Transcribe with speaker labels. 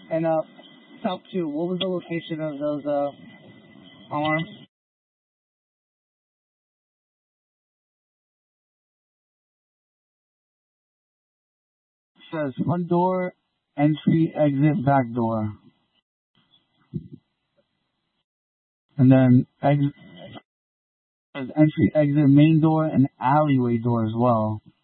Speaker 1: And top two, what was the location of those alarms? It says front door, entry, exit, back door, and then exit says entry, exit, main door, and alleyway door as well.